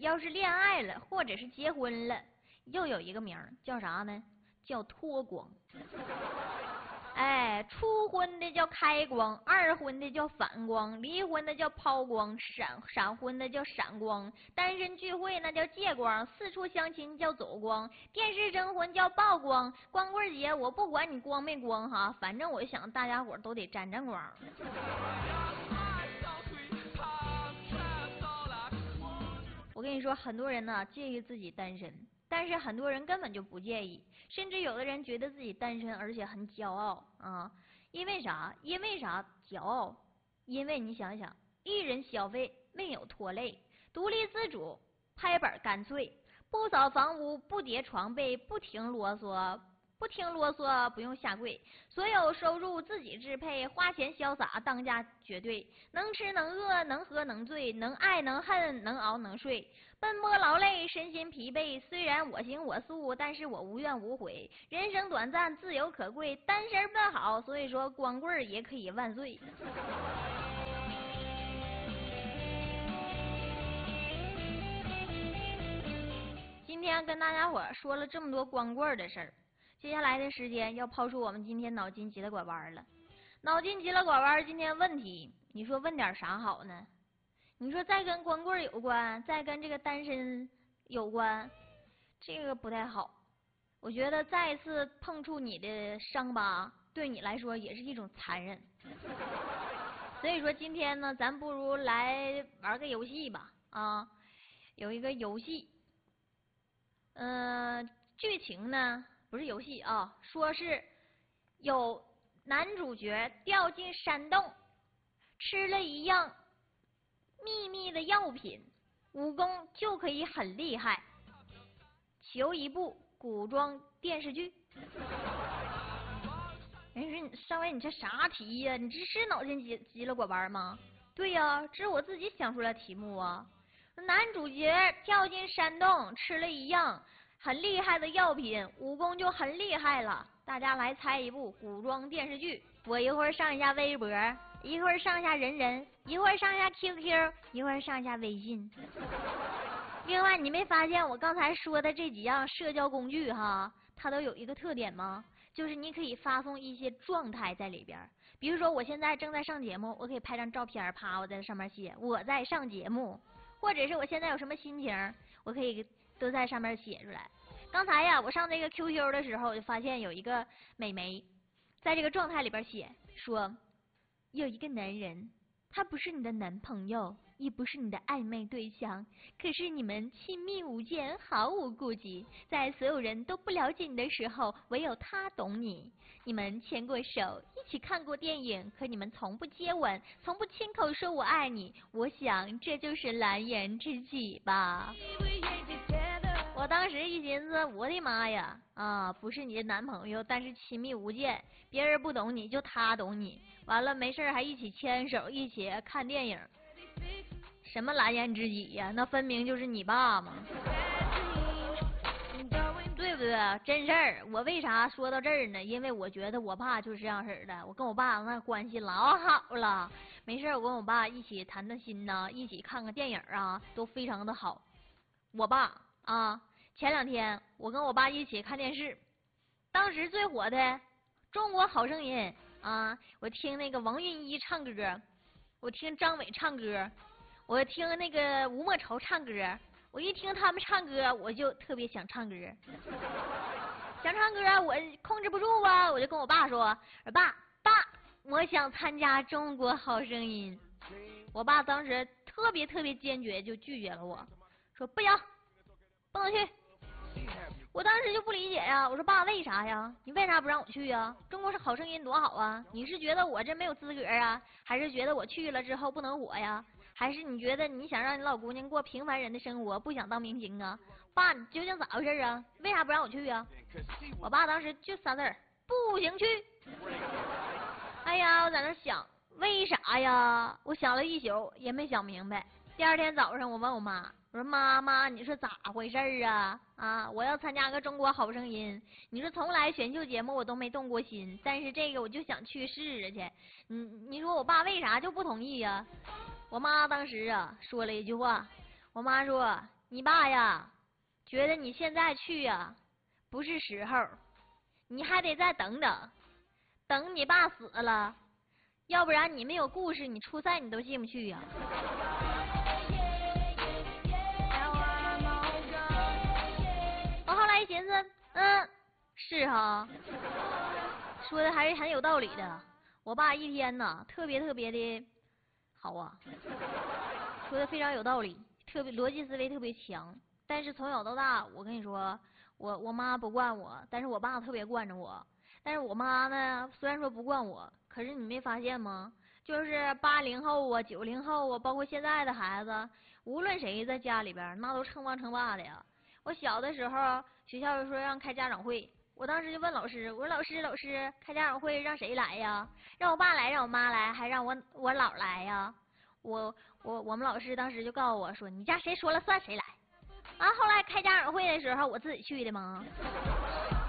要是恋爱了或者是结婚了，又有一个名儿叫啥呢？叫脱光。哎，初婚的叫开光，二婚的叫反光，离婚的叫抛光，闪婚的叫闪光，单身聚会那叫借光，四处相亲叫走光，电视征婚叫曝光。光棍节我不管你光没光哈，反正我想大家伙都得沾沾光。我跟你说，很多人呢介意自己单身。但是很多人根本就不介意，甚至有的人觉得自己单身，而且很骄傲啊！因为啥？因为啥？骄傲？因为你想想，一人消费没有拖累，独立自主，拍板干脆，不扫房屋，不叠床被，不听啰嗦。不听啰嗦，不用下跪，所有收入自己支配，花钱潇洒，当家绝对，能吃能饿，能喝能醉，能爱能恨，能熬能睡，奔波劳累，身心疲惫。虽然我行我素，但是我无怨无悔。人生短暂，自由可贵，单身不好，所以说光棍也可以万岁。今天跟大家伙说了这么多光棍的事儿。接下来的时间要抛出我们今天脑筋急了拐弯了。脑筋急了拐弯，今天问题，你说问点啥好呢？你说再跟光棍有关，再跟这个单身有关，这个不太好。我觉得再一次碰触你的伤疤，对你来说也是一种残忍。所以说今天呢，咱不如来玩个游戏吧。啊，有一个游戏，剧情呢？不是游戏啊，说是有男主角掉进山洞，吃了一样秘密的药品，武功就可以很厉害。求一部古装电视剧。人说你上回你这啥题呀？你这是脑筋急了拐弯吗？对呀，这是我自己想出来题目啊。男主角掉进山洞，吃了一样很厉害的药品，武功就很厉害了。大家来猜一部古装电视剧。我一会儿上一下微博，一会儿上一下人人，一会儿上一下 QQ， 一会儿上一下微信。另外，你没发现我刚才说的这几样社交工具哈，它都有一个特点吗？就是你可以发送一些状态在里边。比如说，我现在正在上节目，我可以拍张照片，啪，我在上面写我在上节目。或者是我现在有什么心情，我可以都在上面写出来。刚才呀，我上这个 QQ 的时候，我就发现有一个美眉在这个状态里边写说，有一个男人，他不是你的男朋友，也不是你的暧昧对象，可是你们亲密无间，毫无顾忌，在所有人都不了解你的时候，唯有他懂你。你们牵过手，一起看过电影，可你们从不接吻，从不亲口说我爱你。我想这就是蓝颜知己吧。我当时一寻思，我的妈呀，啊，不是你的男朋友，但是亲密无间，别人不懂你，就他懂你。完了，没事还一起牵手，一起看电影。什么蓝颜知己呀？那分明就是你爸嘛，对不对？真事儿。我为啥说到这儿呢？因为我觉得我爸就是这样式的。我跟我爸那关系老好了，没事我跟我爸一起谈谈心呐，一起看个电影啊，都非常的好。我爸啊，前两天我跟我爸一起看电视，当时最火的《中国好声音》啊，我听那个王韵一唱歌，我听张伟唱歌，我听那个吴莫愁唱歌，我一听他们唱歌，我就特别想唱歌，想唱歌，我控制不住啊，我就跟我爸说：“爸，我想参加《中国好声音》。”我爸当时特别坚决就拒绝了我，说：“不行，不能去。”我当时就不理解呀，我说爸，为啥呀？你为啥不让我去呀？中国是好声音多好啊！你是觉得我这没有资格啊，还是觉得我去了之后不能火呀？还是你觉得你想让你老姑娘过平凡人的生活，不想当明星啊？爸，你究竟咋回事啊？为啥不让我去呀？我爸当时就仨字儿：不行去。哎呀，我在那想，为啥呀？我想了一宿也没想明白。第二天早上，我问我妈，我说妈，你说咋回事啊？啊，我要参加个中国好声音。你说从来选秀节目我都没动过心，但是这个我就想去试试去。你说我爸为啥就不同意呀？我妈当时啊说了一句话，我妈说你爸呀，觉得你现在去呀，不是时候，你还得再等等，等你爸死了，要不然你没有故事，你初赛你都进不去呀。我后来一寻思，是哈，说的还是很有道理的。我爸一天呐，特别的好啊，说的非常有道理，特别逻辑思维特别强。但是从小到大，我跟你说，我妈不惯我，但是我爸特别惯着我。但是我妈呢，虽然说不惯我，可是你没发现吗？就是80后啊、90后啊，包括现在的孩子，无论谁在家里边，那都称王称霸的呀。我小的时候，学校就说让开家长会，我当时就问老师，我说老师，开家长会让谁来呀？让我爸来，让我妈来，还让我姥来呀？我们老师当时就告诉我说，你家谁说了算谁来。啊，后来开家长会的时候，我自己去的吗？